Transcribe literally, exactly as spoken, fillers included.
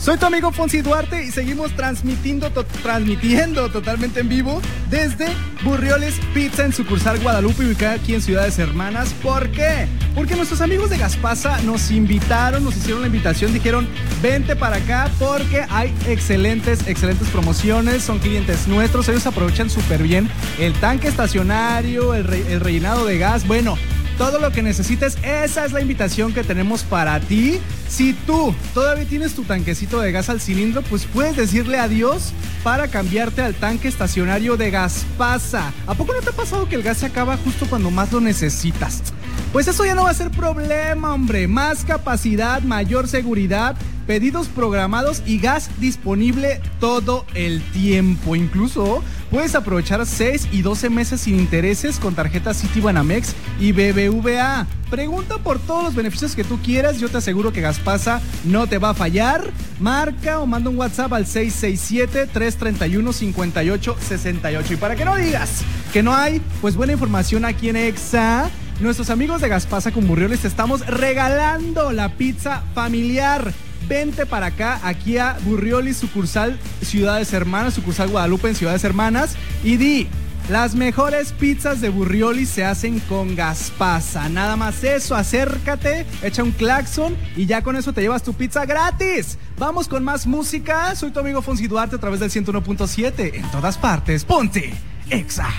Soy tu amigo Fonsi Duarte y seguimos transmitiendo, to- transmitiendo totalmente en vivo desde Burrioles Pizza en sucursal Guadalupe, ubicada aquí en Ciudades Hermanas. ¿Por qué? Porque nuestros amigos de Gaspasa nos invitaron, nos hicieron la invitación, dijeron, vente para acá porque hay excelentes, excelentes promociones, son clientes nuestros, ellos aprovechan súper bien el tanque estacionario, el, re- el rellenado de gas, bueno, todo lo que necesites, esa es la invitación que tenemos para ti. Si tú todavía tienes tu tanquecito de gas al cilindro, pues puedes decirle adiós para cambiarte al tanque estacionario de Gaspasa. ¿A poco no te ha pasado que el gas se acaba justo cuando más lo necesitas? Pues eso ya no va a ser problema, hombre. Más capacidad, mayor seguridad, pedidos programados y gas disponible todo el tiempo. Incluso puedes aprovechar seis y doce meses sin intereses con tarjetas Citibanamex y B B V A. Pregunta por todos los beneficios que tú quieras. Yo te aseguro que Gaspasa no te va a fallar. Marca o manda un WhatsApp al seis seis siete, tres tres uno, cinco ocho seis ocho. Y para que no digas que no hay, pues buena información aquí en Exa. Nuestros amigos de Gaspasa con Burrioles te estamos regalando la pizza familiar. Vente para acá, aquí a Burrioles, sucursal Ciudades Hermanas, sucursal Guadalupe en Ciudades Hermanas, y di, las mejores pizzas de Burrioles se hacen con Gaspasa. Nada más eso, acércate, echa un claxon y ya con eso te llevas tu pizza gratis. Vamos con más música. Soy tu amigo Fonsi Duarte a través del ciento uno punto siete. En todas partes, ponte Exa.